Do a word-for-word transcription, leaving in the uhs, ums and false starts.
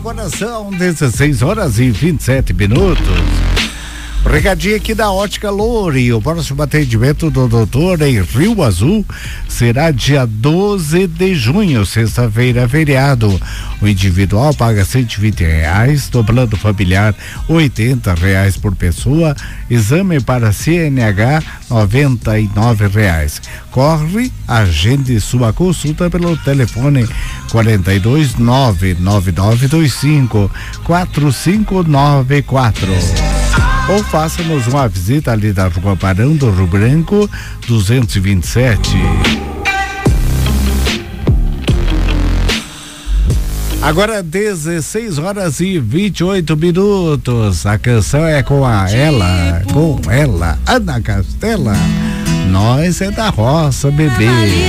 Agora são dezesseis horas e vinte e sete minutos. Recadinho aqui da Ótica Lore. O próximo atendimento do doutor em Rio Azul será dia doze de junho, sexta-feira, feriado. O individual paga cento e vinte reais, no plano familiar oitenta reais por pessoa, exame para C N H noventa e nove reais. Corre, agende sua consulta pelo telefone quarenta e dois, nove nove nove dois cinco, quatro cinco nove quatro. Ou faça-nos uma visita ali da Rua Barão do Rio Branco, duzentos e vinte e sete. Agora dezesseis horas e vinte e oito minutos. A canção é com a ela, com ela, Ana Castela. Nós é da roça, bebê.